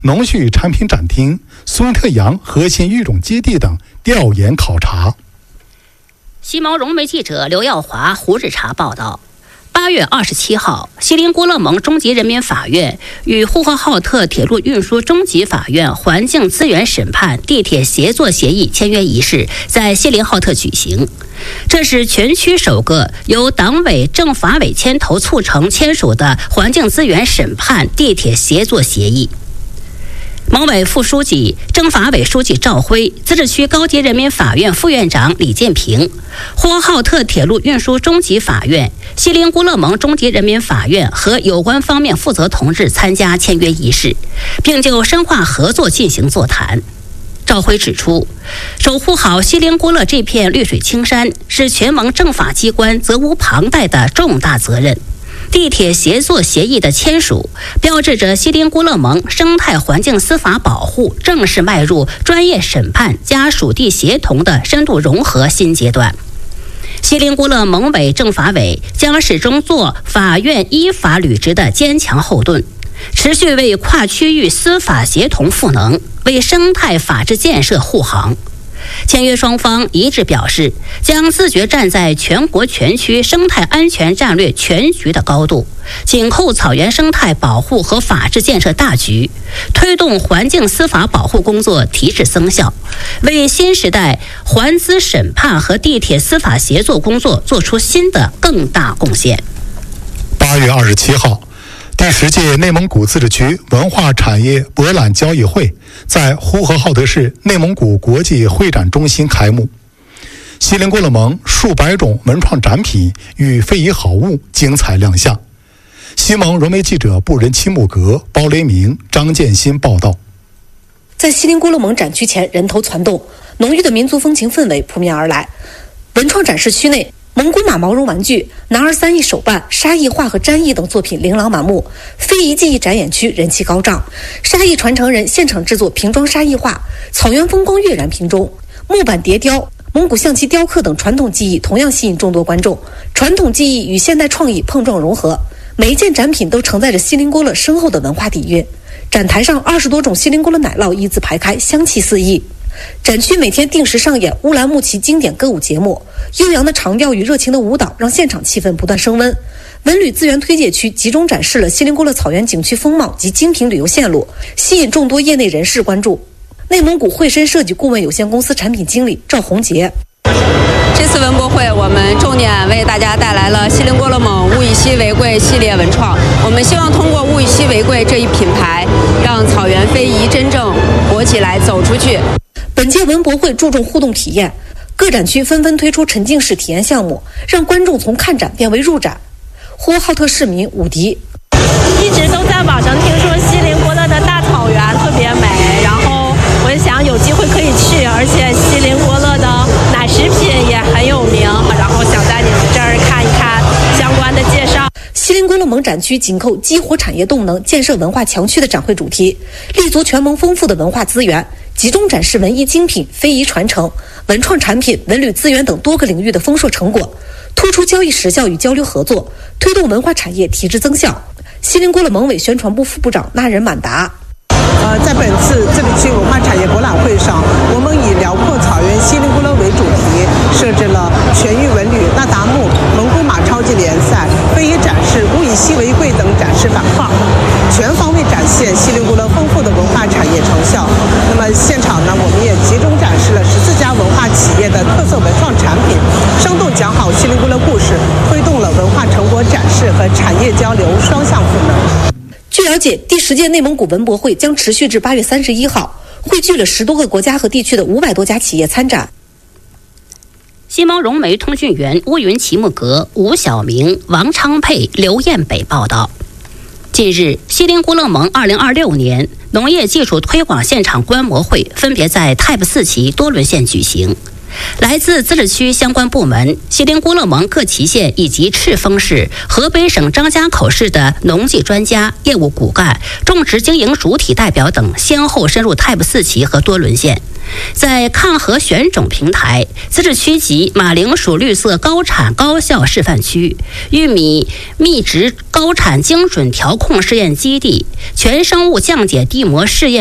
农畜产品展厅、孙特阳核心育种基地等调研考察。 西毛融媒记者刘耀华、胡日茶报道，8月27号，锡林郭勒盟中级人民法院与呼和浩特铁路运输中级法院环境资源审判地铁协作协议签约仪式在锡林浩特举行。这是全区首个由党委、政法委牵头促成签署的环境资源审判地铁协作协议。盟委副书记、政法委书记赵辉、自治区高级人民法院副院长李建平、呼和浩特铁路运输中级法院、锡林郭勒盟中级人民法院和有关方面负责同志参加签约仪式，并就深化合作进行座谈。赵辉指出，守护好锡林郭勒这片绿水青山是全盟政法机关责无旁贷的重大责任。地铁协作协议的签署，标志着锡林郭勒盟生态环境司法保护正式迈入专业审判加属地协同的深度融合新阶段。锡林郭勒盟委、政法委将始终做法院依法履职的坚强后盾，持续为跨区域司法协同赋能，为生态法治建设护航。签约双方一致表示，将自觉站在全国全区生态安全战略全局的高度，紧扣草原生态保护和法治建设大局，推动环境司法保护工作提质增效，为新时代环资审判和地铁司法协作工作做出新的更大贡献。 8月27号，第10届内蒙古自治区文化产业博览交易会在呼和浩特市内蒙古国际会展中心开幕。锡林郭勒盟数百种文创展品与非遗好物精彩亮相。西蒙融媒记者布仁七木格、包雷明、张建新报道。 在锡林郭勒盟展区前，人头攒动，浓郁的民族风情氛围扑面而来。文创展示区内，蒙古马毛绒玩具、男儿三艺手办、沙艺画和毡艺等作品琳琅满目。非遗技艺展演区人气高涨，沙艺传承人现场制作瓶装沙艺画，草原风光跃然瓶中。木板叠雕、蒙古象棋雕刻等传统技艺同样吸引众多观众。传统技艺与现代创意碰撞融合，每一件展品都承载着锡林郭勒深厚的文化底蕴。展台上20多种锡林郭勒奶酪一字排开，香气四溢。展区每天定时上演乌兰牧骑经典歌舞节目，悠扬的长调与热情的舞蹈让现场气氛不断升温。文旅资源推介区集中展示了锡林郭勒草原景区风貌及精品旅游线路，吸引众多业内人士关注。内蒙古汇深设计顾问有限公司产品经理赵红杰： 这次文博会，我们重点为大家带来了锡林郭勒盟物以稀为贵系列文创。我们希望通过物以稀为贵这一品牌，让草原非遗真正火起来、走出去。 本届文博会注重互动体验，各展区纷纷推出沉浸式体验项目，让观众从看展变为入展。呼和浩特市民武迪： 一直都在网上听说锡林郭勒的大草原特别美，然后我也想有机会可以去，而且锡林郭勒的奶食品也很有名，然后想在你们这儿看一看相关的介绍。 锡林郭勒盟展区紧扣激活产业动能、建设文化强区的展会主题，立足全盟丰富的文化资源，集中展示文艺精品、非遗传承、文创产品、文旅资源等多个领域的丰硕成果，突出交易实效与交流合作，推动文化产业提质增效。锡林郭勒盟委宣传部副部长纳仁满达： 在本次自治区文化产业博览会上，我们以辽阔草原锡林郭勒为主题，设置了全域文旅、那达慕、蒙古马超级联赛、非遗展示、物以稀为贵等展示板块，全方位展现锡林郭勒丰富的文化产业成效。那么现场呢，我们也集中展示了14家文化企业的特色文创产品，生动讲好锡林郭勒故事，推动了文化成果展示和产业交流双向赋能。 据了解，第10届内蒙古文博会将持续至8月31号，汇聚了10多个国家和地区的500多家企业参展。 西毛融媒通讯员乌云齐木格、吴晓明、王昌佩、刘彦北报道。近日，锡林郭勒盟2026年农业技术推广现场观摩会分别在泰布四旗多伦县举行。 来自自治区相关部门、锡林郭勒盟各旗县以及赤峰市、河北省张家口市的农技专家、业务骨干、种植经营主体代表等先后深入太仆寺旗和多伦县。在抗核选种平台、自治区级马铃薯绿色高产高效示范区、玉米密植高产精准调控试验基地、全生物降解地膜试验